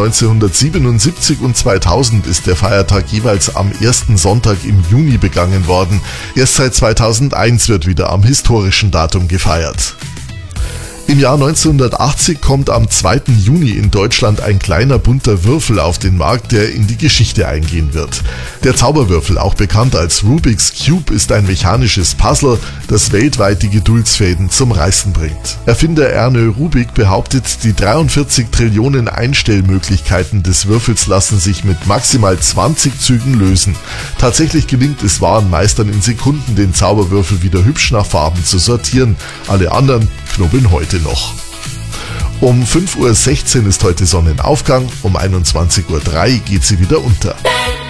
1977 und 2000 ist der Feiertag jeweils am ersten Sonntag im Juni begangen worden. Erst seit 2001 wird wieder am historischen Datum gefeiert. Im Jahr 1980 kommt am 2. Juni in Deutschland ein kleiner bunter Würfel auf den Markt, der in die Geschichte eingehen wird. Der Zauberwürfel, auch bekannt als Rubik's Cube, ist ein mechanisches Puzzle, das weltweit die Geduldsfäden zum Reißen bringt. Erfinder Ernő Rubik behauptet, die 43 Trillionen Einstellmöglichkeiten des Würfels lassen sich mit maximal 20 Zügen lösen. Tatsächlich gelingt es wahren Meistern in Sekunden, den Zauberwürfel wieder hübsch nach Farben zu sortieren. Alle anderen knubbeln heute noch. Um 5:16 Uhr ist heute Sonnenaufgang, um 21:03 Uhr geht sie wieder unter.